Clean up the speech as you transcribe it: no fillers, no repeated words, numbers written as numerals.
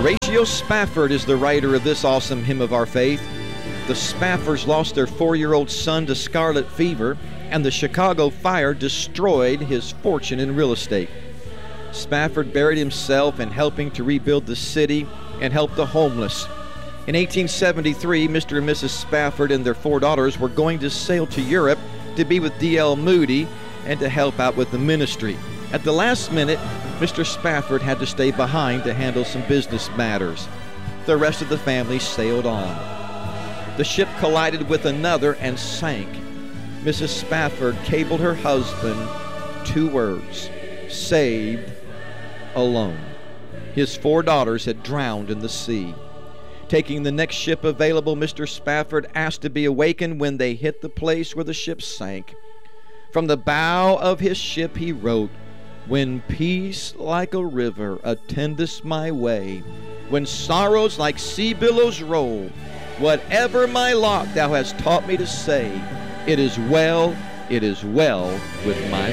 Horatio Spafford is the writer of this awesome hymn of our faith. The Spaffords lost their 4-year-old son to scarlet fever, and the Chicago fire destroyed his fortune in real estate. Spafford buried himself in helping to rebuild the city and help the homeless. In 1873, Mr. and Mrs. Spafford and their 4 daughters were going to sail to Europe to be with D.L. Moody and to help out with the ministry. At the last minute, Mr. Spafford had to stay behind to handle some business matters. The rest of the family sailed on. The ship collided with another and sank. Mrs. Spafford cabled her husband 2 words: saved, alone. His 4 daughters had drowned in the sea. Taking the next ship available, Mr. Spafford asked to be awakened when they hit the place where the ship sank. From the bow of his ship he wrote, "When peace like a river attendeth my way, when sorrows like sea billows roll, whatever my lot thou hast taught me to say, it is well with my